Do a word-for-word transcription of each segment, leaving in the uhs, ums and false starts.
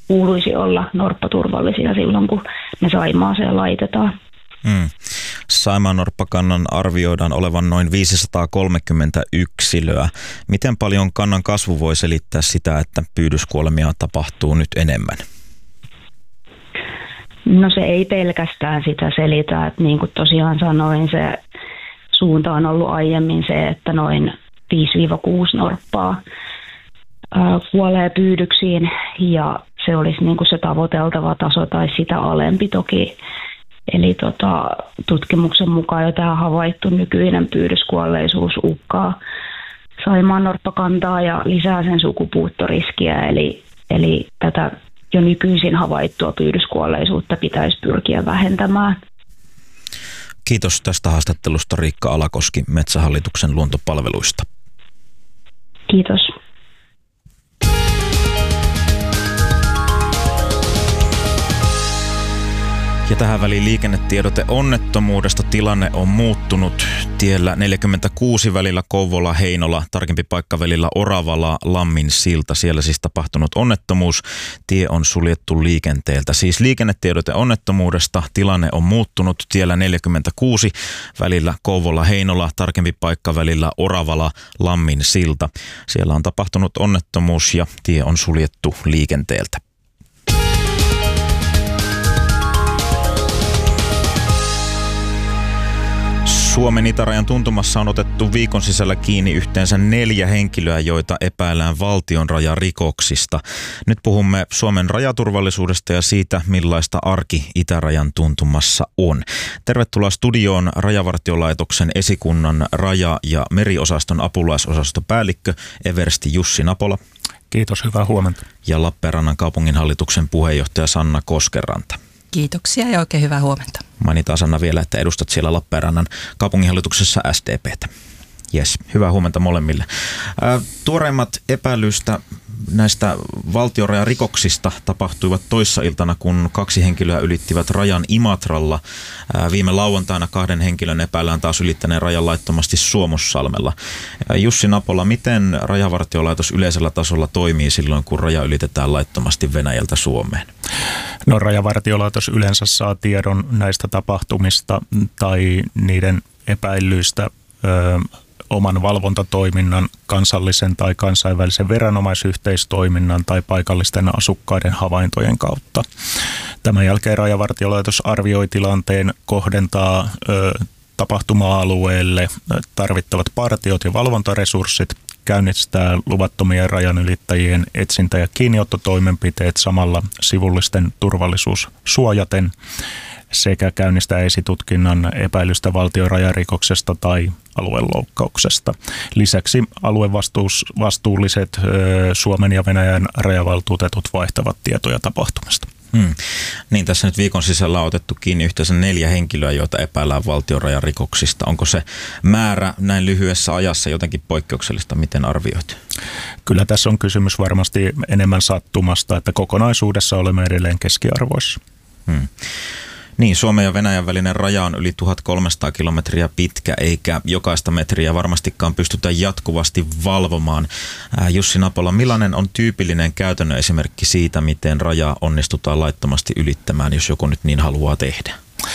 kuuluisi olla norppaturvallisia silloin, kun ne Saimaaseen laitetaan. Hmm. Saimaannorppakannan arvioidaan olevan noin viisisataakolmekymmentä yksilöä. Miten paljon kannan kasvu voi selittää sitä, että pyydyskuolemia tapahtuu nyt enemmän? No se ei pelkästään sitä selitä, että niin kuin tosiaan sanoin, se suunta on ollut aiemmin se, että noin viisi kuusi norppaa ää, kuolee pyydyksiin ja se olisi niin kuin se tavoiteltava taso tai sitä alempi toki. Eli tota, tutkimuksen mukaan jo tämä havaittu nykyinen pyydyskuolleisuus uhkaa saimaannorppakantaa ja lisää sen sukupuuttoriskiä. Eli, eli tätä jo nykyisin havaittua pyydyskuolleisuutta pitäisi pyrkiä vähentämään. Kiitos tästä haastattelusta Riikka Alakoski Metsähallituksen luontopalveluista. Kiitos. Ja tähän väliin liikennetiedote onnettomuudesta. Tilanne on muuttunut tiellä neljäkymmentäkuusi välillä Kouvola-Heinola, tarkempi paikka välillä Oravala-Lammin silta. Siellä siis tapahtunut onnettomuus. Tie on suljettu liikenteeltä. Siis liikennetiedote onnettomuudesta. Tilanne on muuttunut tiellä neljäkymmentäkuusi välillä Kouvola-Heinola, tarkempi paikka välillä Oravala-Lammin silta. Siellä on tapahtunut onnettomuus ja tie on suljettu liikenteeltä. Suomen itärajan tuntumassa on otettu viikon sisällä kiinni yhteensä neljä henkilöä, joita epäillään valtionrajarikoksista. Nyt puhumme Suomen rajaturvallisuudesta ja siitä, millaista arki itärajan tuntumassa on. Tervetuloa studioon Rajavartiolaitoksen esikunnan raja- ja meriosaston apulaisosatopäällikkö eversti Jussi Napola. Kiitos, hyvää huomenta. Ja Lappeenrannan kaupunginhallituksen puheenjohtaja Sanna Koskenranta. Kiitoksia ja oikein hyvää huomenta. Mainitaan Sanna vielä, että edustat siellä Lappeenrannan kaupunginhallituksessa S D P:tä. Jes, hyvää huomenta molemmille. Ää, tuoreimmat epäilystä näistä valtionrajarikoksista tapahtuivat toissa iltana, kun kaksi henkilöä ylittivät rajan Imatralla. Ää, viime lauantaina kahden henkilön epäillään taas ylittäneen rajan laittomasti Suomussalmella. Ää, Jussi Napola, miten Rajavartiolaitos yleisellä tasolla toimii silloin, kun raja ylitetään laittomasti Venäjältä Suomeen? No, Rajavartiolaitos yleensä saa tiedon näistä tapahtumista tai niiden epäilyistä ö, oman valvontatoiminnan, kansallisen tai kansainvälisen viranomaisyhteistoiminnan tai paikallisten asukkaiden havaintojen kautta. Tämän jälkeen Rajavartiolaitos arvioi tilanteen, kohdentaa ö, tapahtuma-alueelle tarvittavat partiot ja valvontaresurssit, käynnistää luvattomien rajanylittäjien etsintä- ja kiinniottotoimenpiteet samalla sivullisten turvallisuus suojaten sekä käynnistää esitutkinnan epäilystä valtionrajarikoksesta tai alueloukkauksesta. Lisäksi aluevastuulliset Suomen ja Venäjän rajavaltuutetut vaihtavat tietoja tapahtumasta. Hmm. Niin, tässä nyt viikon sisällä on otettu kiinni yhteensä neljä henkilöä, joita epäillään valtionrajarikoksista. Onko se määrä näin lyhyessä ajassa jotenkin poikkeuksellista? Miten arvioit? Kyllä tässä on kysymys varmasti enemmän sattumasta, että kokonaisuudessa olemme edelleen keskiarvoissa. Hmm. Niin, Suomen ja Venäjän välinen raja on yli tuhatkolmesataa kilometriä pitkä, eikä jokaista metriä varmastikaan pystytä jatkuvasti valvomaan. Ää, Jussi Napola, millainen on tyypillinen käytännön esimerkki siitä, miten raja onnistutaan laittomasti ylittämään, jos joku nyt niin haluaa tehdä?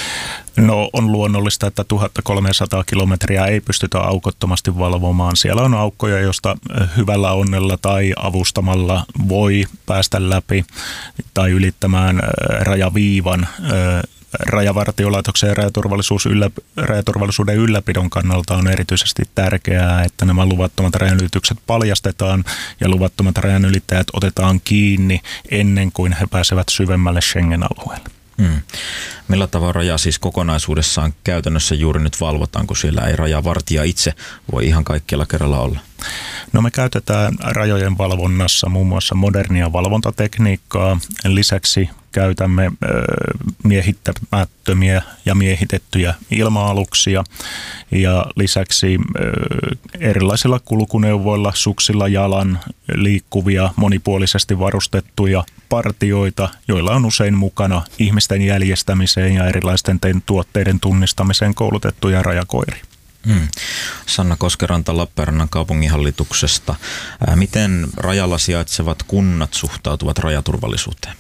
No, on luonnollista, että tuhatkolmesataa kilometriä ei pystytä aukottomasti valvomaan. Siellä on aukkoja, joista hyvällä onnella tai avustamalla voi päästä läpi tai ylittämään rajaviivan. Rajavartiolaitoksen ja rajaturvallisuus yllä, rajaturvallisuuden ylläpidon kannalta on erityisesti tärkeää, että nämä luvattomat rajanylitykset paljastetaan ja luvattomat rajanylittäjät otetaan kiinni ennen kuin he pääsevät syvemmälle Schengen-alueelle. Hmm. Millä tavalla raja siis kokonaisuudessaan käytännössä juuri nyt valvotaan, kun siellä ei rajavartija itse voi ihan kaikkialla kerralla olla? No, me käytetään rajojen valvonnassa muun muassa modernia valvontatekniikkaa. Lisäksi käytämme ö, miehittämättömiä ja miehitettyjä ilma-aluksia ja lisäksi ö, erilaisilla kulkuneuvoilla, suksilla jalan liikkuvia, monipuolisesti varustettuja partioita, joilla on usein mukana ihmisten jäljestämiseen ja erilaisten tuotteiden tunnistamiseen koulutettuja rajakoiria. Hmm. Sanna Koskeranta Lappeenrannan kaupunginhallituksesta. Ää, miten rajalla sijaitsevat kunnat suhtautuvat rajaturvallisuuteen?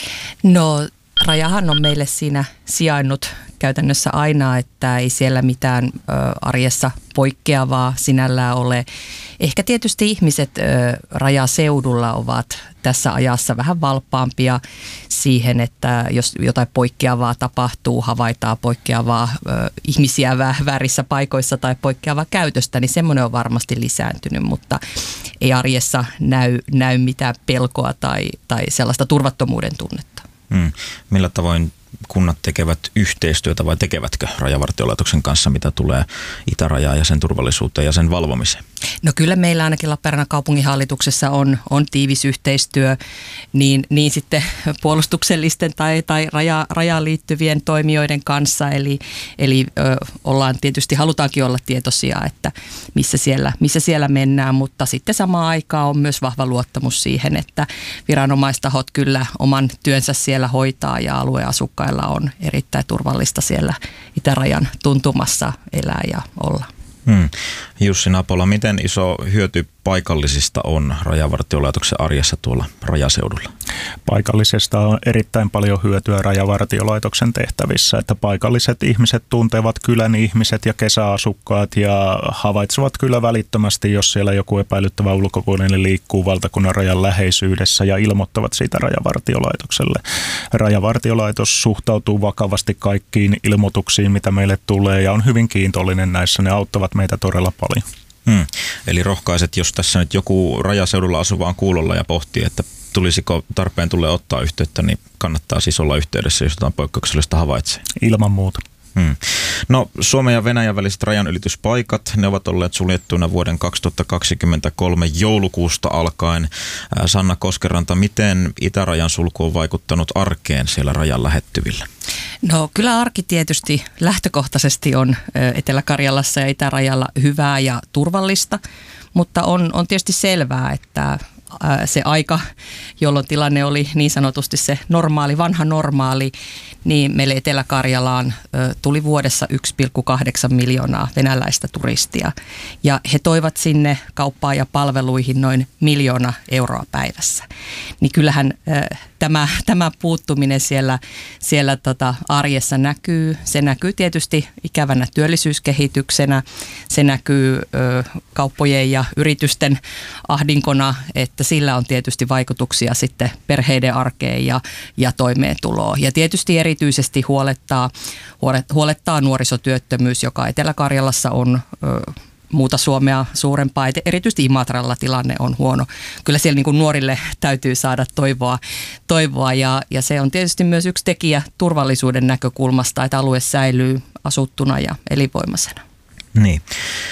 No rajahan on meille siinä sijainnut käytännössä aina, että ei siellä mitään ö, arjessa poikkeavaa sinällään ole. Ehkä tietysti ihmiset ö, rajaseudulla ovat tässä ajassa vähän valppaampia siihen, että jos jotain poikkeavaa tapahtuu, havaitaan poikkeavaa ö, ihmisiä väärissä paikoissa tai poikkeavaa käytöstä, niin semmoinen on varmasti lisääntynyt, mutta ei arjessa näy, näy mitään pelkoa tai, tai sellaista turvattomuuden tunnetta. Hmm. Millä tavoin kunnat tekevät yhteistyötä vai tekevätkö Rajavartiolaitoksen kanssa, mitä tulee itärajaan ja sen turvallisuuteen ja sen valvomiseen? No kyllä meillä ainakin Lappeenrannan kaupunginhallituksessa on, on tiivis yhteistyö niin, niin sitten puolustuksellisten tai, tai raja, rajaan liittyvien toimijoiden kanssa. Eli, eli ö, ollaan tietysti, halutaankin olla tietoisia, että missä siellä, missä siellä mennään, mutta sitten samaan aikaan on myös vahva luottamus siihen, että viranomaistahot kyllä oman työnsä siellä hoitaa ja alueen asukkailla on erittäin turvallista siellä itärajan tuntumassa elää ja olla. Hmm. Jussi Napola, miten iso hyöty paikallisista on Rajavartiolaitoksen arjessa tuolla rajaseudulla? Paikallisesta on erittäin paljon hyötyä Rajavartiolaitoksen tehtävissä, että paikalliset ihmiset tuntevat kylän ihmiset ja kesäasukkaat ja havaitsevat kyllä välittömästi, jos siellä joku epäilyttävä ulkopuolinen liikkuu valtakunnan rajan läheisyydessä ja ilmoittavat siitä Rajavartiolaitokselle. Rajavartiolaitos suhtautuu vakavasti kaikkiin ilmoituksiin, mitä meille tulee ja on hyvin kiintollinen näissä, ne auttavat meitä todella paljon. Hmm. Eli rohkaiset, jos tässä nyt joku rajaseudulla asuva on kuulolla ja pohtii, että tulisiko tarpeen tulee ottaa yhteyttä, niin kannattaa siis olla yhteydessä, jos jotain poikkeuksellista havaitsee. Ilman muuta. Hmm. No Suomen ja Venäjän väliset rajanylityspaikat, ne ovat olleet suljettuina vuoden kaksituhattakaksikymmentäkolme joulukuusta alkaen. Sanna Koskeranta, miten itärajan sulku on vaikuttanut arkeen siellä rajan lähettyvillä? No kyllä arki tietysti lähtökohtaisesti on Etelä-Karjalassa ja itärajalla hyvää ja turvallista, mutta on, on tietysti selvää, että se aika, jolloin tilanne oli niin sanotusti se normaali, vanha normaali, niin meille Etelä-Karjalaan tuli vuodessa yksi pilkku kahdeksan miljoonaa venäläistä turistia. Ja he toivat sinne kauppaan ja palveluihin noin miljoona euroa päivässä. Niin kyllähän tämä, tämä puuttuminen siellä, siellä tota arjessa näkyy. Se näkyy tietysti ikävänä työllisyyskehityksenä. Se näkyy ö, kauppojen ja yritysten ahdinkona, että sillä on tietysti vaikutuksia sitten perheiden arkeen ja, ja toimeentuloon. Ja tietysti erityisesti huolettaa, huolettaa nuorisotyöttömyys, joka Etelä-Karjalassa on ö, muuta Suomea suurempaa. Erityisesti Imatralla tilanne on huono. Kyllä siellä niin kuin nuorille täytyy saada toivoa, toivoa ja, ja se on tietysti myös yksi tekijä turvallisuuden näkökulmasta, että alue säilyy asuttuna ja elinvoimaisena. Niin.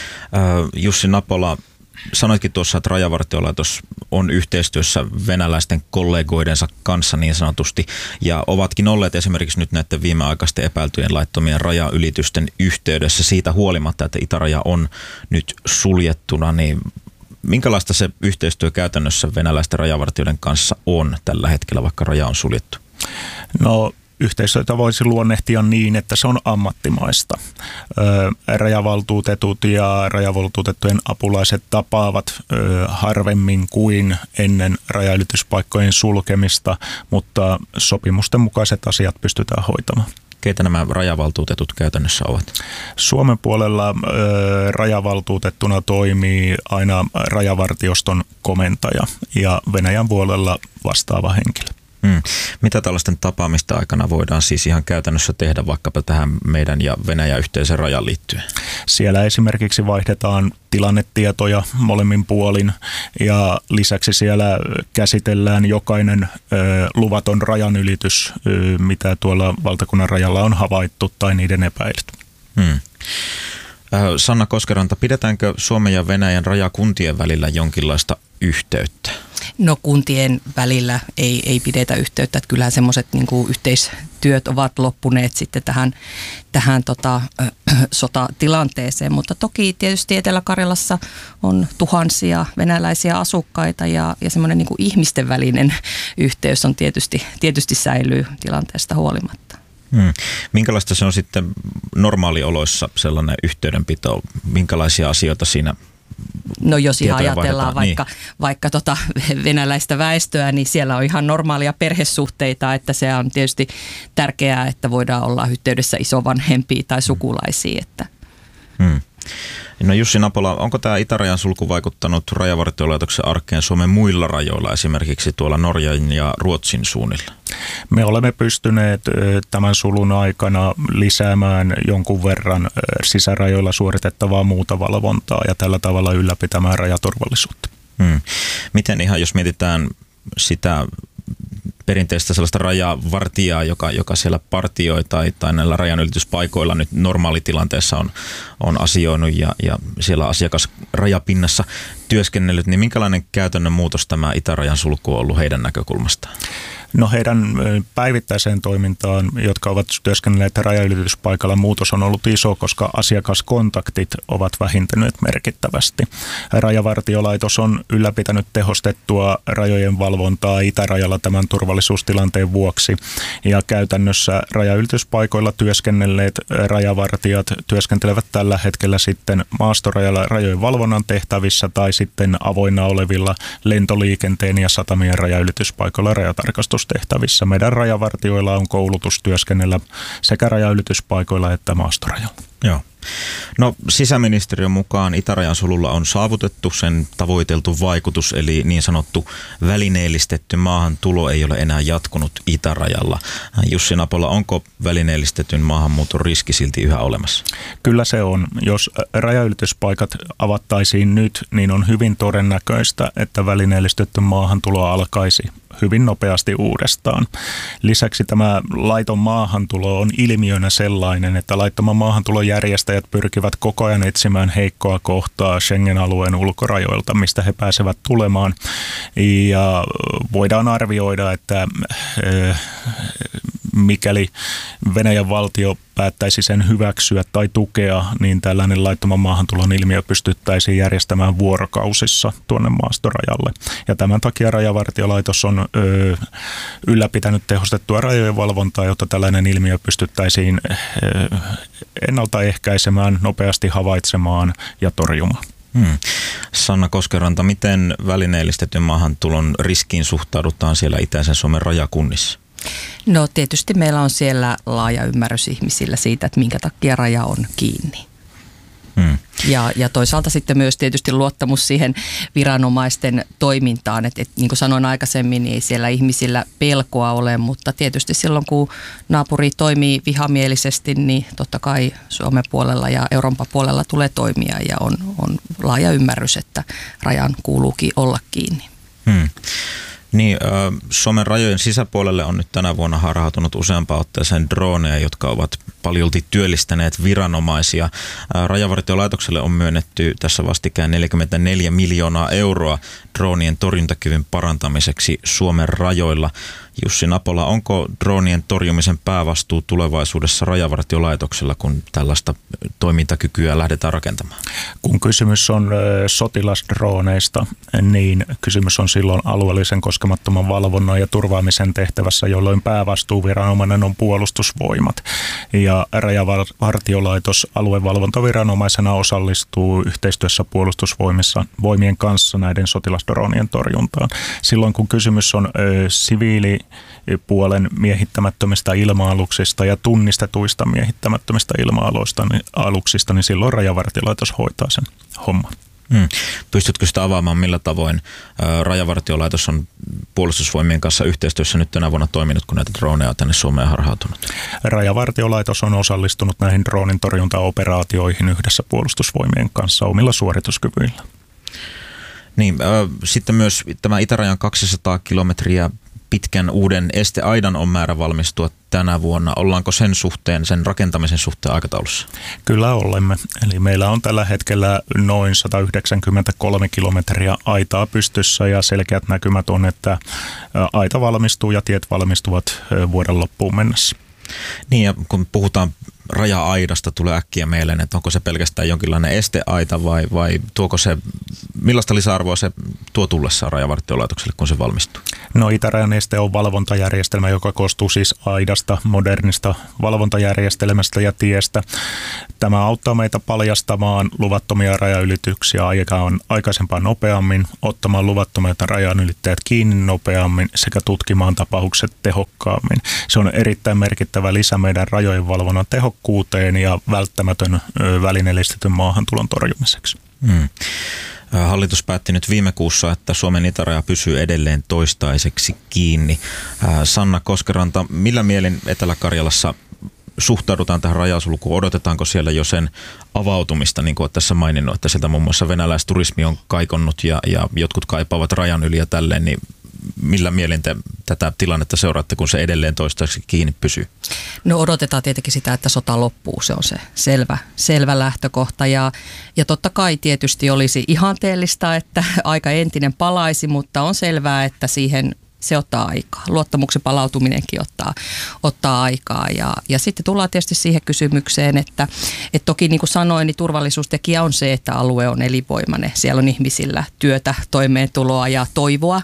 Jussi Napola, sanoitkin tuossa, että Rajavartiolaitos on yhteistyössä venäläisten kollegoidensa kanssa niin sanotusti, ja ovatkin olleet esimerkiksi nyt näiden viimeaikaisten epäiltyjen laittomien rajaylitysten yhteydessä siitä huolimatta, että itäraja on nyt suljettuna, niin minkälaista se yhteistyö käytännössä venäläisten rajavartijoiden kanssa on tällä hetkellä, vaikka raja on suljettu? No yhteistyötä voisi luonnehtia niin, että se on ammattimaista. Rajavaltuutetut ja rajavaltuutettujen apulaiset tapaavat harvemmin kuin ennen rajaylityspaikkojen sulkemista, mutta sopimusten mukaiset asiat pystytään hoitamaan. Keitä nämä rajavaltuutetut käytännössä ovat? Suomen puolella ö, rajavaltuutettuna toimii aina rajavartioston komentaja ja Venäjän puolella vastaava henkilö. Hmm. Mitä tällaisten tapaamista aikana voidaan siis ihan käytännössä tehdä vaikkapa tähän meidän ja Venäjän yhteisen rajan liittyen? Siellä esimerkiksi vaihdetaan tilannetietoja molemmin puolin ja lisäksi siellä käsitellään jokainen ö, luvaton rajanylitys, ö, mitä tuolla valtakunnan rajalla on havaittu tai niiden epäilyt. Hmm. Sanna Koskeranta, pidetäänkö Suomen ja Venäjän rajakuntien välillä jonkinlaista yhteyttä? No kuntien välillä ei, ei pidetä yhteyttä, että kyllähän semmoiset niin kuin yhteistyöt ovat loppuneet sitten tähän, tähän tota, äh, sotatilanteeseen, mutta toki tietysti Etelä-Karjalassa on tuhansia venäläisiä asukkaita ja, ja semmoinen niin kuin ihmisten välinen yhteys on tietysti, tietysti säilyy tilanteesta huolimatta. Hmm. Minkälaista se on sitten normaalioloissa sellainen yhteydenpito? Minkälaisia asioita siinä? No jos ihan ajatellaan vaikka, niin. vaikka tota venäläistä väestöä, niin siellä on ihan normaalia perhesuhteita, että se on tietysti tärkeää, että voidaan olla yhteydessä isovanhempiin tai sukulaisiin. Että. Hmm. No Jussi Napola, onko tämä itärajan sulku vaikuttanut Rajavartiolaitoksen arkeen Suomen muilla rajoilla, esimerkiksi tuolla Norjan ja Ruotsin suunnilla? Me olemme pystyneet tämän sulun aikana lisäämään jonkun verran sisärajoilla suoritettavaa muuta valvontaa ja tällä tavalla ylläpitämään rajaturvallisuutta. Hmm. Miten ihan, jos mietitään sitä perinteistä sellaista rajavartijaa, joka, joka siellä partioi tai, tai näillä rajanylityspaikoilla nyt normaalitilanteessa on, on asioinut ja, ja siellä asiakas rajapinnassa työskennellyt, niin minkälainen käytännön muutos tämä itärajan sulku on ollut heidän näkökulmastaan? No heidän päivittäiseen toimintaan, jotka ovat työskennelleet rajaylityspaikalla, muutos on ollut iso, koska asiakaskontaktit ovat vähentyneet merkittävästi. Rajavartiolaitos on ylläpitänyt tehostettua rajojen valvontaa itärajalla tämän turvallisuustilanteen vuoksi. Ja käytännössä rajaylityspaikoilla työskennelleet rajavartijat työskentelevät tällä hetkellä sitten maastorajalla rajojen valvonnan tehtävissä tai sitten avoinna olevilla lentoliikenteen ja satamien rajaylityspaikoilla rajatarkastus tehtävissä. Meidän rajavartioilla on koulutus työskennellä sekä rajaylityspaikoilla että maastorajalla. Joo. No sisäministeriön mukaan itärajan sululla on saavutettu sen tavoiteltu vaikutus, eli niin sanottu välineellistetty maahantulo ei ole enää jatkunut itärajalla. Jussi Napola, onko välineellistetyn maahanmuuton riski silti yhä olemassa? Kyllä se on. Jos rajaylityspaikat avattaisiin nyt, niin on hyvin todennäköistä, että välineellistetty maahantulo alkaisi hyvin nopeasti uudestaan. Lisäksi tämä laiton maahantulo on ilmiönä sellainen, että laittoman maahantulon järjestäjät pyrkivät koko ajan etsimään heikkoa kohtaa Schengen-alueen ulkorajoilta, mistä he pääsevät tulemaan. Ja voidaan arvioida, että mikäli Venäjän valtio päättäisi sen hyväksyä tai tukea, niin tällainen laittoman maahantulon ilmiö pystyttäisiin järjestämään vuorokausissa tuonne maastorajalle. Ja tämän takia Rajavartiolaitos on ö, ylläpitänyt tehostettua rajojen valvontaa, jotta tällainen ilmiö pystyttäisiin ö, ennaltaehkäisemään, nopeasti havaitsemaan ja torjumaan. Hmm. Sanna Koskenranta, miten välineellistetyn maahantulon riskiin suhtaudutaan siellä itäisen Suomen rajakunnissa? No tietysti meillä on siellä laaja ymmärrys ihmisillä siitä, että minkä takia raja on kiinni. Hmm. Ja, ja toisaalta sitten myös tietysti luottamus siihen viranomaisten toimintaan, että et, niin kuin sanoin aikaisemmin, niin ei siellä ihmisillä pelkoa ole, mutta tietysti silloin kun naapuri toimii vihamielisesti, niin totta kai Suomen puolella ja Euroopan puolella tulee toimia ja on, on laaja ymmärrys, että rajan kuuluukin olla kiinni. Hmm. Niin, Suomen rajojen sisäpuolelle on nyt tänä vuonna harhautunut useampaan otteeseen droneja, jotka ovat paljolti työllistäneet viranomaisia. Rajavartiolaitokselle on myönnetty tässä vastikään neljäkymmentäneljä miljoonaa euroa dronien torjuntakyvyn parantamiseksi Suomen rajoilla. Jussi Napola, onko dronien torjumisen päävastuu tulevaisuudessa Rajavartiolaitoksella, kun tällaista toimintakykyä lähdetään rakentamaan? Kun kysymys on sotilasdroneista, niin kysymys on silloin alueellisen koskemattoman valvonnan ja turvaamisen tehtävässä, jolloin päävastuuviranomainen on puolustusvoimat. Ja Rajavartiolaitos aluevalvontaviranomaisena osallistuu yhteistyössä puolustusvoimissa voimien kanssa näiden sotilasdronien torjuntaan. Silloin kun kysymys on ö, siviili puolen miehittämättömistä ilma-aluksista ja tunnistetuista miehittämättömistä ilma-aluksista, niin silloin Rajavartiolaitos hoitaa sen homman. Hmm. Pystytkö sitä avaamaan, millä tavoin Rajavartiolaitos on puolustusvoimien kanssa yhteistyössä nyt tänä vuonna toiminut, kun näitä droneja on tänne Suomeen harhautunut? Rajavartiolaitos on osallistunut näihin dronin torjuntaoperaatioihin yhdessä puolustusvoimien kanssa omilla suorituskyvyillä. Niin, äh, sitten myös tämä itärajan kaksisataa kilometriä pitkän uuden esteaidan on määrä valmistua tänä vuonna. Ollaanko sen suhteen, sen rakentamisen suhteen aikataulussa? Kyllä olemme. Eli meillä on tällä hetkellä noin sata yhdeksänkymmentäkolme kilometriä aitaa pystyssä ja selkeät näkymät on, että aita valmistuu ja tiet valmistuvat vuoden loppuun mennessä. Niin, ja kun puhutaan raja-aidasta tulee äkkiä mieleen, että onko se pelkästään jonkinlainen esteaita vai, vai tuoko se, millaista lisäarvoa se tuo tullessaan Rajavartiolaitokselle, kun se valmistuu? No itärajan este on valvontajärjestelmä, joka koostuu siis aidasta, modernista valvontajärjestelmästä ja tiestä. Tämä auttaa meitä paljastamaan luvattomia rajaylityksiä aikaan aikaisempaa nopeammin, ottamaan luvattomia rajanylittäjät kiinni nopeammin sekä tutkimaan tapaukset tehokkaammin. Se on erittäin merkittävä lisä meidän rajojen valvonnan tehokkuuteen ja välttämätön välineellistetyn maahantulon torjumiseksi. Hmm. Hallitus päätti nyt viime kuussa, että Suomen itäraja pysyy edelleen toistaiseksi kiinni. Sanna Koskeranta, millä mielin Etelä-Karjalassa suhtaudutaan tähän rajasulkuun? Odotetaanko siellä jo sen avautumista, niin kuin olet tässä maininnut, että sieltä muun muassa venäläisturismi on kaikonnut ja, ja jotkut kaipaavat rajan yli ja tälleen, niin millä mielin te tätä tilannetta seuraatte, kun se edelleen toistaiseksi kiinni pysyy? No odotetaan tietenkin sitä, että sota loppuu. Se on se selvä, selvä lähtökohta. Ja, ja totta kai tietysti olisi ihanteellista, että aika entinen palaisi, mutta on selvää, että siihen se ottaa aikaa. Luottamuksen palautuminenkin ottaa, ottaa aikaa. Ja, ja sitten tullaan tietysti siihen kysymykseen, että, että toki niin kuin sanoin, niin turvallisuustekijä on se, että alue on elinvoimainen. Siellä on ihmisillä työtä, toimeentuloa ja toivoa.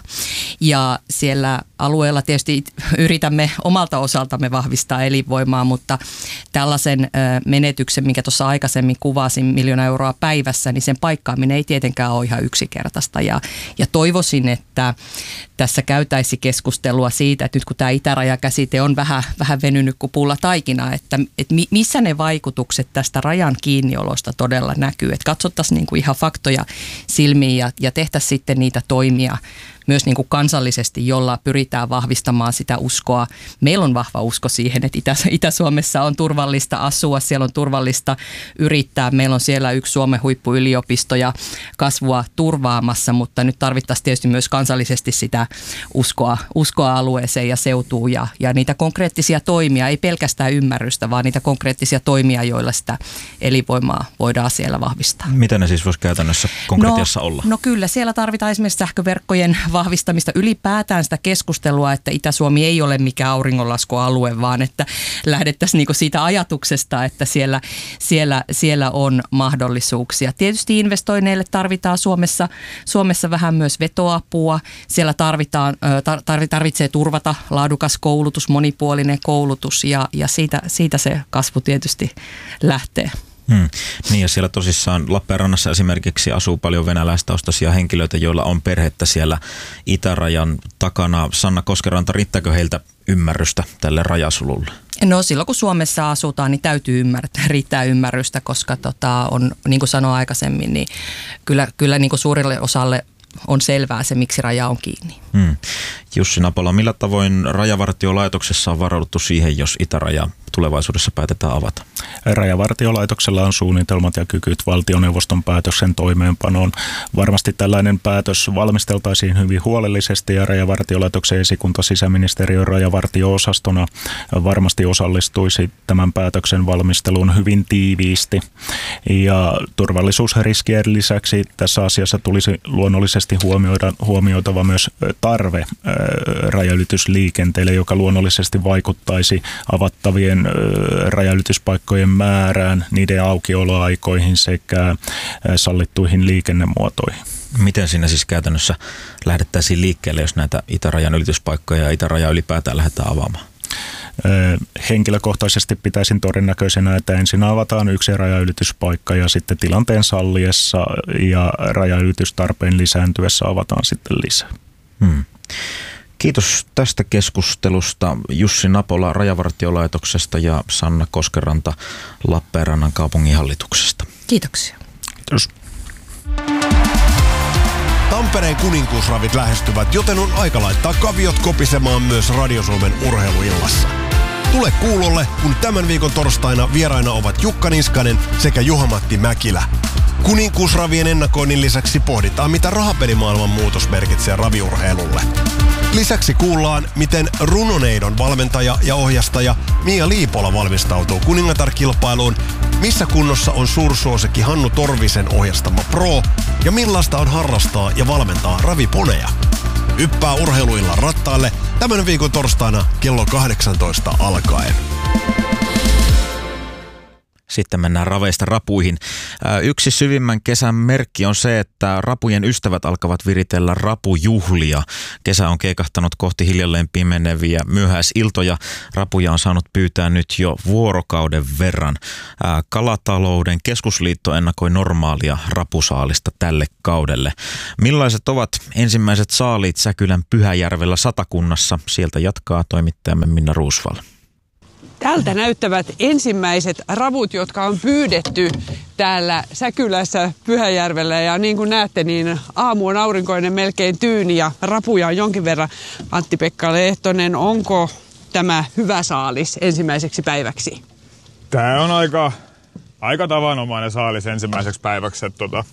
Ja siellä alueella tietysti yritämme omalta osaltamme vahvistaa elinvoimaa, mutta tällaisen menetyksen, minkä tuossa aikaisemmin kuvasin, miljoona euroa päivässä, niin sen paikkaaminen ei tietenkään ole ihan yksinkertaista. Ja, ja toivoisin, että tässä käytäisi keskustelua siitä, että nyt kun tämä itärajakäsite on vähän, vähän venynyt kuin pulla taikina, että, että missä ne vaikutukset tästä rajan kiinniolosta todella näkyy. Että katsottaisiin niin kuin ihan faktoja silmiin ja, ja tehtäisiin sitten niitä toimia myös niin kuin kansallisesti, jolla pyritään vahvistamaan sitä uskoa. Meillä on vahva usko siihen, että Itä- Itä-Suomessa on turvallista asua, siellä on turvallista yrittää. Meillä on siellä yksi Suomen huippuyliopisto ja kasvua turvaamassa, mutta nyt tarvittaisiin tietysti myös kansallisesti sitä uskoa, uskoa alueeseen ja seutuun ja, ja niitä konkreettisia toimia, ei pelkästään ymmärrystä, vaan niitä konkreettisia toimia, joilla sitä elinvoimaa voidaan siellä vahvistaa. Mitä ne siis voisi käytännössä konkreettiassa no, olla? No kyllä, siellä tarvitaan esimerkiksi sähköverkkojen vahvistamista, ylipäätään sitä keskustelua, että Itä-Suomi ei ole mikään auringonlaskualue, vaan että lähdettäisiin niinku siitä ajatuksesta, että siellä, siellä, siellä on mahdollisuuksia. Tietysti investoinneille tarvitaan Suomessa, Suomessa vähän myös vetoapua. Siellä tarvitaan, tarvitsee turvata laadukas koulutus, monipuolinen koulutus ja, ja siitä, siitä se kasvu tietysti lähtee. Hmm. Niin ja siellä tosissaan Lappeenrannassa esimerkiksi asuu paljon venäläistaustaisia henkilöitä, joilla on perhettä siellä itärajan takana. Sanna Koskeranta, riittääkö heiltä ymmärrystä tälle rajasululle? No silloin kun Suomessa asutaan, niin täytyy ymmärtää, riittää ymmärrystä, koska tota, on, niin kuin sanoin aikaisemmin, niin kyllä, kyllä niin kuin suurille osalle on selvää se, miksi raja on kiinni. Hmm. Jussi Napola, millä tavoin Rajavartiolaitoksessa on varauduttu siihen, jos itäraja tulevaisuudessa päätetään avata? Rajavartiolaitoksella on suunnitelmat ja kykyt valtioneuvoston päätöksen toimeenpanoon. Varmasti tällainen päätös valmisteltaisiin hyvin huolellisesti ja Rajavartiolaitoksen esikunta sisäministeriön rajavartio-osastona varmasti osallistuisi tämän päätöksen valmisteluun hyvin tiiviisti. Ja turvallisuusriskien lisäksi tässä asiassa tulisi luonnollisesti huomioida, huomioitava myös tarve rajaylitysliikenteelle, joka luonnollisesti vaikuttaisi avattavien rajaylityspaikkojen määrään, niiden aukioloaikoihin sekä sallittuihin liikennemuotoihin. Miten siinä siis käytännössä lähdettäisiin liikkeelle, jos näitä itärajan ylityspaikkoja ja itärajaa ylipäätään lähdetään avaamaan? Henkilökohtaisesti pitäisin todennäköisenä, että ensin avataan yksi rajaylityspaikka ja sitten tilanteen salliessa ja rajaylitystarpeen lisääntyessä avataan sitten lisää. Hmm. Kiitos tästä keskustelusta Jussi Napola Rajavartiolaitoksesta ja Sanna Koskeranta Lappeenrannan kaupunginhallituksesta. Kiitoksia. Kiitos. Tampereen kuninkuusravit lähestyvät, joten on aika laittaa kaviot kopisemaan myös Radio Suomen urheiluillassa. Tule kuulolle, kun tämän viikon torstaina vieraina ovat Jukka Niskanen sekä Juha-Matti Mäkilä. Kuninkuusravien ennakoinnin lisäksi pohditaan, mitä rahapelimaailman muutos merkitsee raviurheilulle. Lisäksi kuullaan, miten Runoneidon valmentaja ja ohjastaja Mia Liipola valmistautuu kuningatar-kilpailuun, missä kunnossa on suursuosikki Hannu Torvisen ohjastama Pro ja millaista on harrastaa ja valmentaa raviponeja. Yppää urheiluillan rattaalle tämän viikon torstaina kello kahdeksantoista alkaen. Sitten mennään raveista rapuihin. Yksi syvimmän kesän merkki on se, että rapujen ystävät alkavat viritellä rapujuhlia. Kesä on keikahtanut kohti hiljalleen pimeneviä myöhäisiltoja. Rapuja on saanut pyytää nyt jo vuorokauden verran. Kalatalouden keskusliitto ennakoi normaalia rapusaalista tälle kaudelle. Millaiset ovat ensimmäiset saaliit Säkylän Pyhäjärvellä Satakunnassa? Sieltä jatkaa toimittajamme Minna Roosvall. Tältä näyttävät ensimmäiset ravut, jotka on pyydetty täällä Säkylässä Pyhäjärvellä. Ja niin kuin näette, niin aamu on aurinkoinen, melkein tyyni ja rapuja on jonkin verran. Antti-Pekka Lehtonen, onko tämä hyvä saalis ensimmäiseksi päiväksi? Tämä on aika, aika tavanomainen saalis ensimmäiseksi päiväksi. Että tota...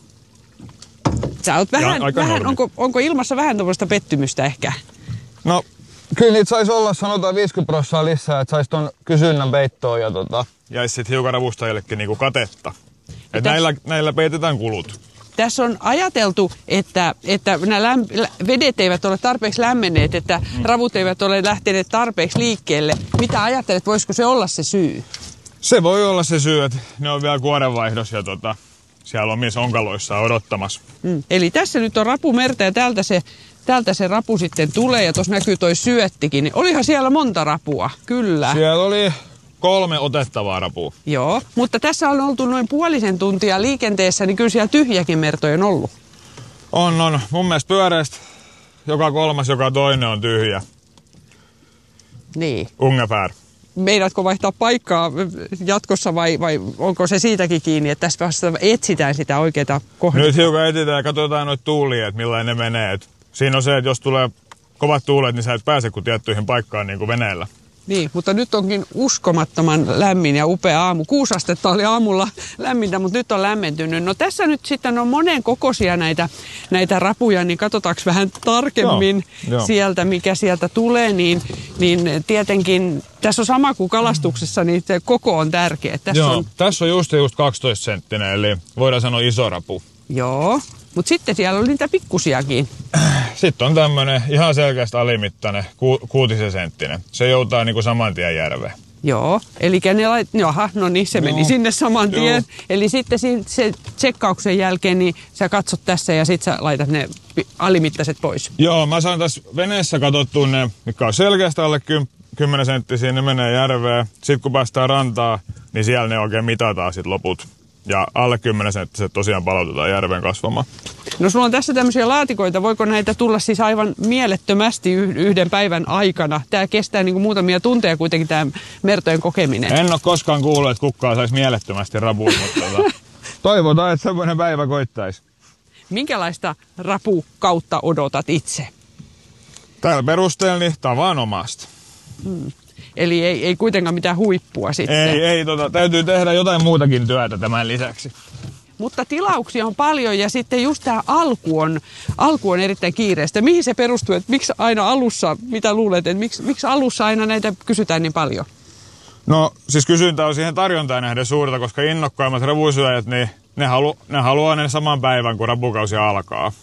Sä oot vähän, vähän onko, onko ilmassa vähän tuollaista pettymystä ehkä? No... Kyllä niitä saisi olla sanotaan viisikymmentä prosenttia lisää, että saisi ton kysynnän peittoon. Ja tota... Jäisi sitten hiukan ravustajillekin niinku katetta. Et näillä, näillä peitetään kulut. Tässä on ajateltu, että, että nämä lämp- vedet eivät ole tarpeeksi lämmenneet, että mm. ravut eivät ole lähteneet tarpeeksi liikkeelle. Mitä ajattelet, voisiko se olla se syy? Se voi olla se syy, että ne on vielä kuorenvaihdos ja tota, siellä omissa onkaloissa odottamassa. Mm. Eli tässä nyt on rapumerta ja täältä se... Täältä se rapu sitten tulee ja tuossa näkyy toi syöttikin. Niin olihan siellä monta rapua, kyllä. Siellä oli kolme otettavaa rapua. Joo, mutta tässä on oltu noin puolisen tuntia liikenteessä, niin kyllä siellä tyhjäkin mertoja on ollut. On, on. Mun mielestä pyöreästä joka kolmas, joka toinen on tyhjä. Niin. Ungefär. Meidätkö vaihtaa paikkaa jatkossa vai, vai onko se siitäkin kiinni, että tässä vasta etsitään sitä oikeaa kohdetta? Nyt hiukan etsitään ja katsotaan noita tuulia, että millainen ne menee. Siinä on se, että jos tulee kovat tuulet, niin sä et pääse kuin tiettyihin paikkaan niin kuin veneellä. Niin, mutta nyt onkin uskomattoman lämmin ja upea aamu. Kuusi astetta oli aamulla lämmintä, mutta nyt on lämmentynyt. No tässä nyt sitten on monen kokoisia näitä, näitä rapuja, niin katsotaanko vähän tarkemmin joo, joo. sieltä, mikä sieltä tulee. Niin, niin tietenkin tässä on sama kuin kalastuksessa, niin se koko on tärkeä. Tässä joo, on, tässä on just, just kaksitoista senttinen, eli voidaan sanoa iso rapu. Joo. Mutta sitten siellä oli niitä pikkusiakin. Sitten on tämmöinen ihan selkeästi alimittainen, ku, kuutisen senttinen. Se joutaa niinku saman tien järveen. Joo, eli ne lait... Jaha, no niin, se meni no. sinne saman tien. Joo. Eli sitten se tsekkauksen jälkeen, niin sä katsot tässä ja sitten sä laitat ne alimittaiset pois. Joo, mä saan tässä veneessä katsottua ne, mikä on selkeästi alle kymmenen senttisiä, ne menee järveen. Sitten kun päästään rantaan, niin siellä ne oikein mitataan sit loput. Ja alle kymmenen senttiset tosiaan palautetaan järven kasvamaan. No sulla on tässä tämmöisiä laatikoita. Voiko näitä tulla siis aivan mielettömästi yhden päivän aikana? Tämä kestää niin kuin muutamia tunteja kuitenkin tämä mertojen kokeminen. En ole koskaan kuullut, että kukaan saisi mielettömästi rapuun, mutta toivotaan, että semmoinen päivä koittaisi. Minkälaista rapukautta odotat itse? Tällä perusteella niin tavanomaista. Hmm. Eli ei, ei kuitenkaan mitään huippua sitten. Ei, ei tota, täytyy tehdä jotain muutakin työtä tämän lisäksi. Mutta tilauksia on paljon ja sitten just tämä alku on, alku on erittäin kiireistä. Mihin se perustuu, että miksi aina alussa, mitä luulet, että miksi, miksi alussa aina näitä kysytään niin paljon? No siis kysyntä on siihen tarjontaan nähden suurta, koska innokkaimmat rapusyöjät, niin ne, halu, ne haluaa ne saman päivän, kun rapukausi alkaa.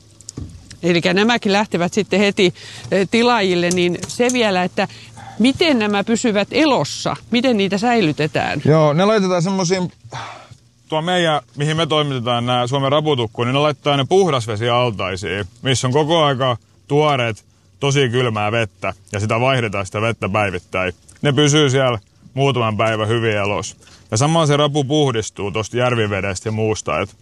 Eli nämäkin lähtevät sitten heti tilaajille, niin se vielä, että miten nämä pysyvät elossa? Miten niitä säilytetään? Joo, ne laitetaan semmoisiin, tuo meidän, mihin me toimitetaan nämä Suomen raputukkuun, niin ne laittaa ne puhdasvesialtaisiin, missä on koko aika tuoreet, tosi kylmää vettä ja sitä vaihdetaan sitä vettä päivittäin. Ne pysyy siellä muutaman päivän hyvin elossa. Ja samalla se rapu puhdistuu tuosta järvivedestä ja muusta, että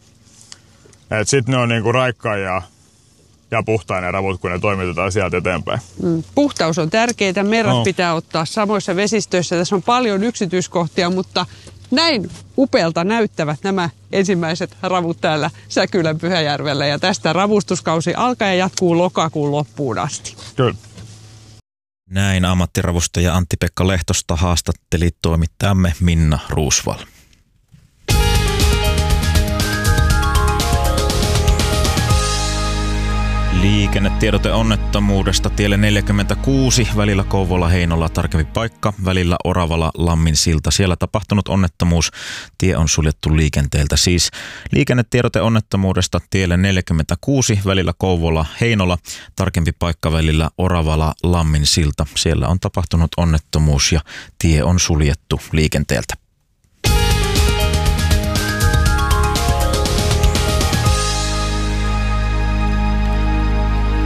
et sitten ne on niinku raikkaa ja ja puhtaan ne ravut, kun ne toimitetaan sieltä eteenpäin. Mm. Puhtaus on tärkeää, merrat no. pitää ottaa samoissa vesistöissä. Tässä on paljon yksityiskohtia, mutta näin upealta näyttävät nämä ensimmäiset ravut täällä Säkylän Pyhäjärvellä. Ja tästä ravustuskausi alkaa ja jatkuu lokakuun loppuun asti. Kyllä. Näin ammattiravustaja Antti-Pekka Lehtosta haastatteli toimittajamme Minna Roosvall. Liikennetiedote onnettomuudesta tielle neljäkymmentäkuusi välillä Kouvola-Heinola, tarkempi paikka välillä Oravala-Lammin silta. Siellä tapahtunut onnettomuus, tie on suljettu liikenteeltä. Siis liikennetiedote onnettomuudesta tielle neljäkymmentäkuusi välillä Kouvola-Heinola, tarkempi paikka välillä Oravala-Lammin silta. Siellä on tapahtunut onnettomuus ja tie on suljettu liikenteeltä.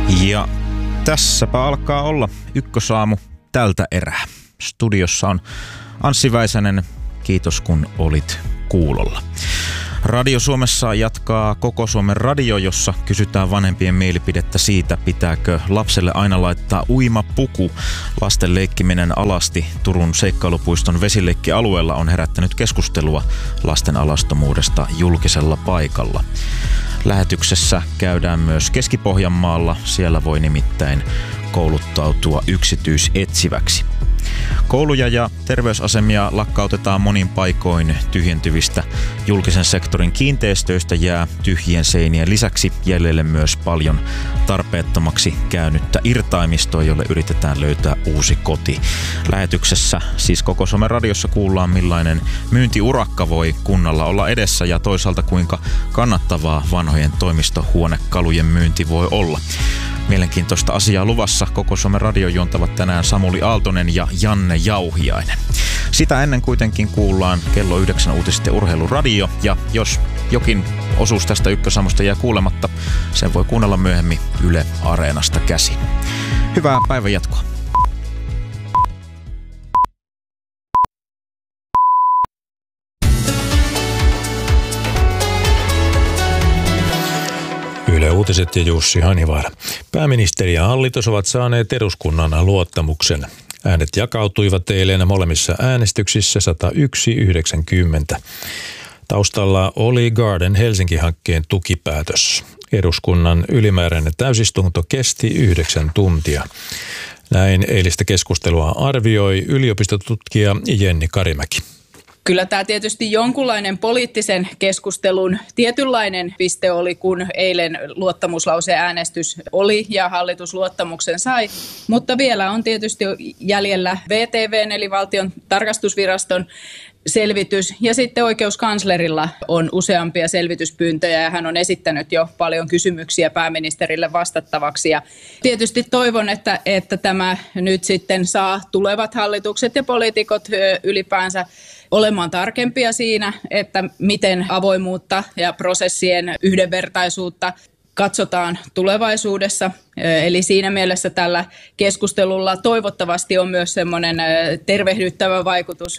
Ja tässäpä alkaa olla Ykkösaamu tältä erää. Studiossa on Anssi Väisänen. Kiitos kun olit kuulolla. Radio Suomessa jatkaa Koko Suomen radio, jossa kysytään vanhempien mielipidettä siitä, pitääkö lapselle aina laittaa uimapuku. Lasten leikkiminen alasti Turun seikkailupuiston vesileikkialueella on herättänyt keskustelua lasten alastomuudesta julkisella paikalla. Lähetyksessä käydään myös Keski-Pohjanmaalla, siellä voi nimittäin kouluttautua yksityisetsiväksi. Kouluja ja terveysasemia lakkautetaan monin paikoin, tyhjentyvistä julkisen sektorin kiinteistöistä jää tyhjien seinien lisäksi jäljelle myös paljon tarpeettomaksi käynyttä irtaimistoa, jolle yritetään löytää uusi koti. Lähetyksessä siis Koko Suomen radiossa kuullaan, millainen myyntiurakka voi kunnalla olla edessä ja toisaalta kuinka kannattavaa vanhojen toimistohuonekalujen myynti voi olla. Mielenkiintoista asiaa luvassa. Koko Suomen radio juontavat tänään Samuli Aaltonen ja Janne Jauhiainen. Sitä ennen kuitenkin kuullaan kello yhdeksän uutiset ja urheiluradio. Ja jos jokin osuus tästä Ykkösaamusta jää kuulematta, sen voi kuunnella myöhemmin Yle Areenasta käsin. Hyvää päivän jatkoa. Yle Uutiset ja Jussi Hanivaara. Pääministeri ja hallitus ovat saaneet eduskunnan luottamuksen. Äänet jakautuivat eilen molemmissa äänestyksissä sata yksi yhdeksänkymmentä. Taustalla oli Garden Helsinki-hankkeen tukipäätös. Eduskunnan ylimääräinen täysistunto kesti yhdeksän tuntia. Näin eilistä keskustelua arvioi yliopistotutkija Jenni Karimäki. Kyllä tämä tietysti jonkunlainen poliittisen keskustelun tietynlainen piste oli, kun eilen luottamuslauseäänestys oli ja hallitus luottamuksen sai. Mutta vielä on tietysti jäljellä V T V:n eli Valtion tarkastusviraston selvitys ja sitten oikeuskanslerilla on useampia selvityspyyntöjä ja hän on esittänyt jo paljon kysymyksiä pääministerille vastattavaksi. Ja tietysti toivon, että, että tämä nyt sitten saa tulevat hallitukset ja poliitikot ylipäänsä olemaan tarkempia siinä, että miten avoimuutta ja prosessien yhdenvertaisuutta katsotaan tulevaisuudessa. Eli siinä mielessä tällä keskustelulla toivottavasti on myös semmoinen tervehdyttävä vaikutus.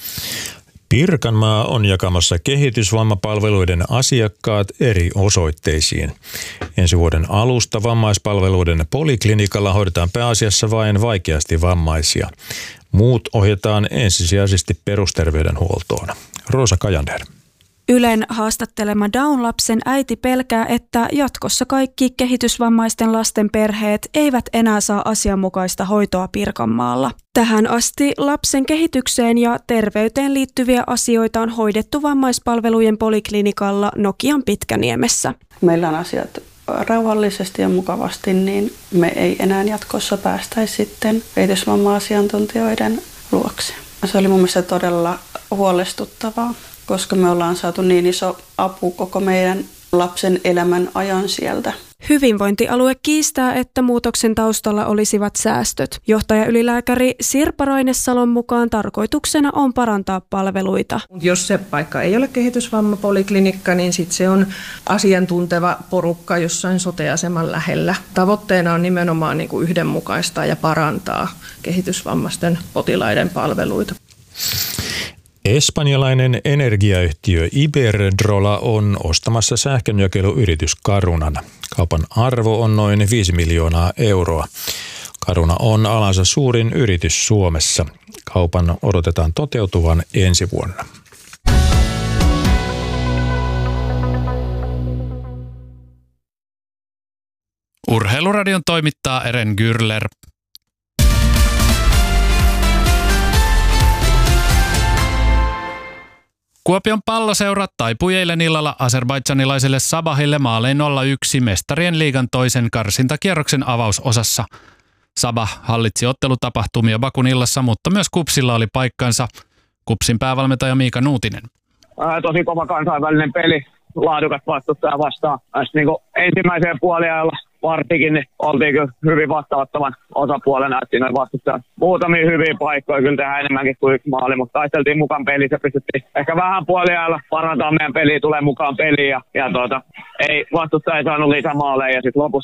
Pirkanmaa on jakamassa kehitysvammapalveluiden asiakkaat eri osoitteisiin. Ensi vuoden alusta vammaispalveluiden poliklinikalla hoidetaan pääasiassa vain vaikeasti vammaisia. Muut ohjataan ensisijaisesti perusterveydenhuoltoon. Roosa Kajander. Ylen haastattelema Down-lapsen äiti pelkää, että jatkossa kaikki kehitysvammaisten lasten perheet eivät enää saa asianmukaista hoitoa Pirkanmaalla. Tähän asti lapsen kehitykseen ja terveyteen liittyviä asioita on hoidettu vammaispalvelujen poliklinikalla Nokian Pitkäniemessä. Meillä on asiat rauhallisesti ja mukavasti, niin me ei enää jatkossa päästäisi sitten kehitysvamma-asiantuntijoiden luokse. Se oli mun mielestä todella huolestuttavaa, koska me ollaan saatu niin iso apu koko meidän lapsen elämän ajan sieltä. Hyvinvointialue kiistää, että muutoksen taustalla olisivat säästöt. Johtajaylilääkäri Sirpa Rainesalon mukaan tarkoituksena on parantaa palveluita. Jos se paikka ei ole kehitysvammapoliklinikka, niin sitten se on asiantunteva porukka jossain sote-aseman lähellä. Tavoitteena on nimenomaan niin kuin yhdenmukaistaa ja parantaa kehitysvammaisten potilaiden palveluita. Espanjalainen energiayhtiö Iberdrola on ostamassa sähkönjakeluyritys Carunan. Kaupan arvo on noin viisi miljoonaa euroa. Caruna on alansa suurin yritys Suomessa. Kaupan odotetaan toteutuvan ensi vuonna. Urheiluradion toimittaa Eren Gürler. Kuopion palloseura taipui eilen illalla azerbaidžanilaiselle Sabahille maalein nolla yksi mestarien liigan toisen karsintakierroksen avausosassa. Sabah hallitsi ottelutapahtumia Bakun illassa, mutta myös Kupsilla oli paikkansa. Kupsin päävalmentaja Miika Nuutinen. Ää, tosi kova kansainvälinen peli, laadukas vastustaja vastaan. Niin ensimmäiseen puoliajalla vartikin niin oltiin kyllä hyvin vastaanottavan osapuolena, että siinä oli vastustaja muutamia hyviä paikkoja, kyllä tehdään enemmänkin kuin yksi maali, mutta taisteltiin mukaan pelissä ja pystyttiin ehkä vähän puoliajalla parantaa meidän peliä, tulee mukaan peliin ja, ja tuota, ei, vastustaja ei saanut lisämaaleja ja sitten lopussa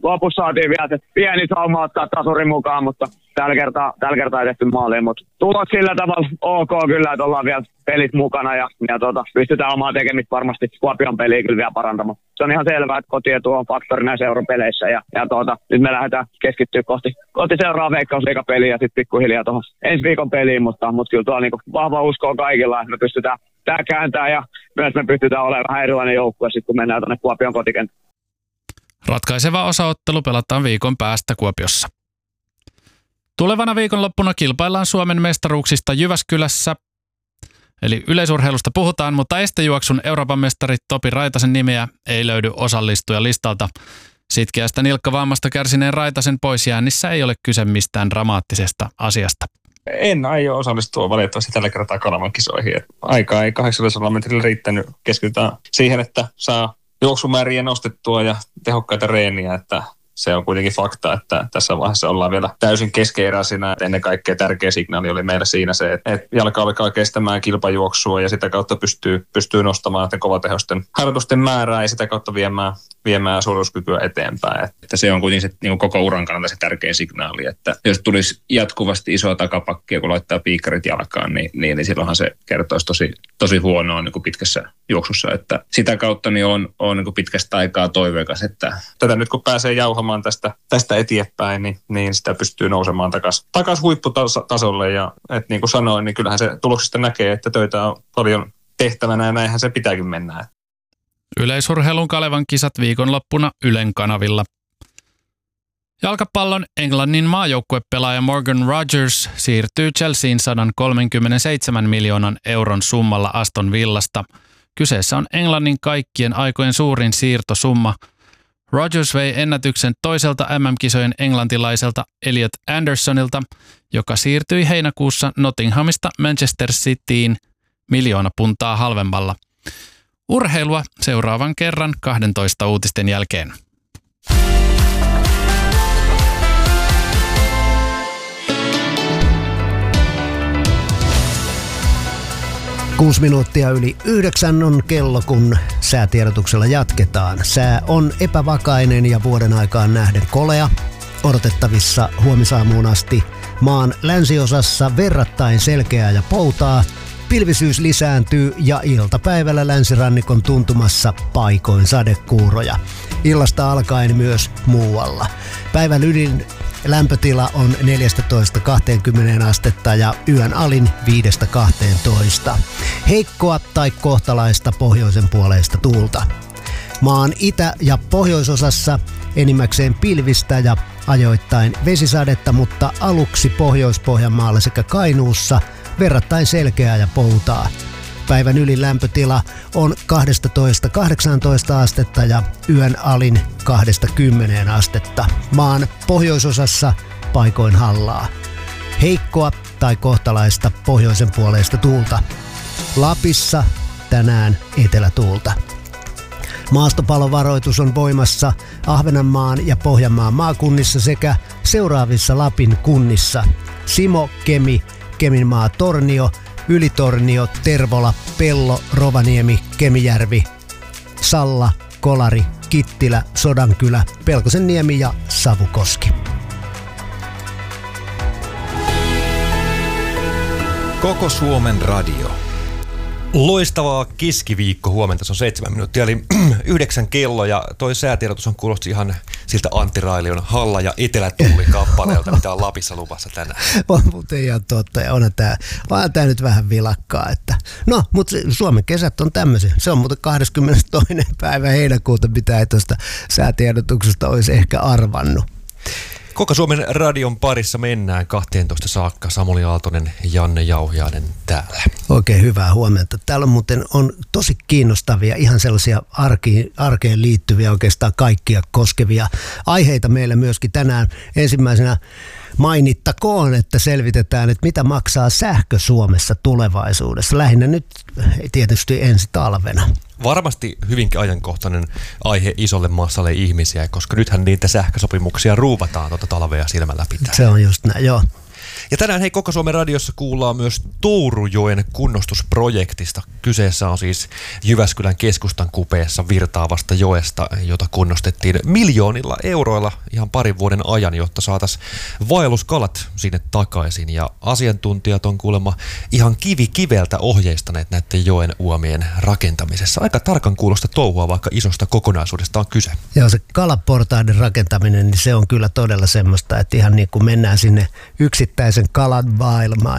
lopussa saatiin vielä se pieni sauma ottaa tasurin mukaan, mutta tällä kertaa, tällä kertaa ei tehty maaliin. Mutta tulos sillä tavalla ok kyllä, että ollaan vielä pelit mukana ja, ja tota, pystytään omaa tekemistä varmasti Kuopion peliä kyllä vielä parantamaan. Se on ihan selvää, että kotietu on faktori näissä europeleissä ja, ja tota, nyt me lähdetään keskittyä kohti, kohti seuraavaa Veikkausliigapeliä ja sitten pikkuhiljaa tuohon ensi viikon peliin, mutta, mutta kyllä tuolla niinku vahva usko on kaikilla, että me pystytään tää kääntää ja myös me pystytään olemaan vähän erilainen joukkue sitten kun mennään tuonne Kuopion kotikentään. Ratkaiseva osaottelu pelataan viikon päästä Kuopiossa. Tulevana viikonloppuna kilpaillaan Suomen mestaruuksista Jyväskylässä. Eli yleisurheilusta puhutaan, mutta estejuoksun Euroopan mestari Topi Raitasen nimeä ei löydy osallistujalistalta. Sitkeästä nilkkavammasta kärsineen Raitasen poisjäännissä ei ole kyse mistään dramaattisesta asiasta. En aio osallistua valitettavasti tällä kertaa Kalevan kisoihin. Aikaa ei kahdeksansataa metrillä riittänyt. Keskitytään siihen, että saa juoksumääriä nostettua ja tehokkaita reeniä, että se on kuitenkin fakta, että tässä vaiheessa ollaan vielä täysin keskeeräisinä. Ennen kaikkea tärkeä signaali oli meillä siinä se, että jalka alkaa kestämään kilpajuoksua ja sitä kautta pystyy, pystyy nostamaan kovatehosten harjoitusten määrää ja sitä kautta viemään, viemään suorituskykyä eteenpäin. Että se on kuitenkin se, niin koko uran kannalta se tärkein signaali, että jos tulisi jatkuvasti isoa takapakkia, kun laittaa piikkarit jalkaan, niin, niin, niin silloinhan se kertoisi tosi, tosi huonoa niin kuin pitkässä juoksussa. Että sitä kautta niin on, on niin kuin pitkästä aikaa toiveikas, että tätä nyt kun pääsee jauhamaan tästä, tästä eteenpäin, niin, niin sitä pystyy nousemaan takaisin takas huipputasolle. Ja et niin kuin sanoin, niin kyllähän se tuloksista näkee, että töitä on paljon tehtävänä ja näinhän se pitääkin mennä. Yleisurheilun Kalevan kisat viikonloppuna Ylen kanavilla. Jalkapallon Englannin maajoukkuepelaaja Morgan Rogers siirtyy Chelseaan sata kolmekymmentäseitsemän miljoonan euron summalla Aston Villasta. Kyseessä on Englannin kaikkien aikojen suurin siirtosumma. Rogers vei ennätyksen toiselta M M-kisojen englantilaiselta Elliot Andersonilta, joka siirtyi heinäkuussa Nottinghamista Manchester Cityin miljoona puntaa halvemmalla. Urheilua seuraavan kerran kahdentoista uutisten jälkeen. Kuusi minuuttia yli yhdeksän on kello, kun säätiedotuksella jatketaan. Sää on epävakainen ja vuoden aikaan nähden kolea. Odotettavissa huomisaamuun asti maan länsiosassa verrattain selkeää ja poutaa. Pilvisyys lisääntyy ja iltapäivällä länsirannikon tuntumassa paikoin sadekuuroja. Illasta alkaen myös muualla. Päivän ylin lämpötila on neljätoista kaksikymmentä astetta ja yön alin viidestä kahteentoista. Heikkoa tai kohtalaista pohjoisen puoleista tuulta. Maan itä- ja pohjoisosassa enimmäkseen pilvistä ja ajoittain vesisadetta, mutta aluksi Pohjois-Pohjanmaalla sekä Kainuussa verrattain selkeää ja poutaa. Päivän ylin lämpötila on kaksitoista kahdeksantoista astetta ja yön alin kahdesta kymmeneen astetta. Maan pohjoisosassa paikoin hallaa. Heikkoa tai kohtalaista pohjoisen puoleista tuulta. Lapissa tänään etelätuulta. Maastopalovaroitus on voimassa Ahvenanmaan ja Pohjanmaan maakunnissa sekä seuraavissa Lapin kunnissa: Simo, Kemi, Keminmaa, Tornio, Ylitornio, Tervola, Pello, Rovaniemi, Kemijärvi, Salla, Kolari, Kittilä, Sodankylä, Pelkosenniemi ja Savukoski. Koko Suomen radio. Loistavaa keskiviikko huomenta, se on seitsemän minuuttia, eli yhdeksän kello, ja toi säätiedotus on kuulosti ihan siltä Antti Railion Halla- ja Etelä-Tuuli-kappaleelta, mitä on Lapissa luvassa tänään. On muuten ihan totta, ja onhan tää, vaan tää nyt vähän vilakkaa, että no, mutta Suomen kesät on tämmöisiä. Se on muuten kahdeskymmenestoinen päivä heinäkuuta, mitä ei tuosta säätiedotuksesta olisi ehkä arvannut. Koko Suomen radion parissa mennään kahteentoista saakka. Samuli Aaltonen, Janne Jauhiainen täällä. Oikein hyvää huomenta. Täällä on muuten on tosi kiinnostavia, ihan sellaisia arkiin, arkeen liittyviä, oikeastaan kaikkia koskevia aiheita meillä myöskin tänään. Ensimmäisenä mainittakoon, että selvitetään, että mitä maksaa sähkö Suomessa tulevaisuudessa. Lähinnä nyt tietysti ensi talvena. Varmasti hyvinkin ajankohtainen aihe isolle massalle ihmisiä, koska nythän niitä sähkösopimuksia ruuvataan tuota talvea silmällä pitää. Se on just näin, joo. Ja tänään hei Koko Suomen radiossa kuullaan myös Tourujoen kunnostusprojektista. Kyseessä on siis Jyväskylän keskustan kupeessa virtaavasta joesta, jota kunnostettiin miljoonilla euroilla ihan parin vuoden ajan, jotta saataisiin vaelluskalat sinne takaisin. Ja asiantuntijat on kuulemma ihan kivi kiveltä ohjeistaneet näiden joen uomien rakentamisessa. Aika tarkan kuulosta touhua, vaikka isosta kokonaisuudesta on kyse. Joo, se kalaportaiden rakentaminen, niin se on kyllä todella semmoista, että ihan niin kuin mennään sinne yksittäisen kalan vaelmaan.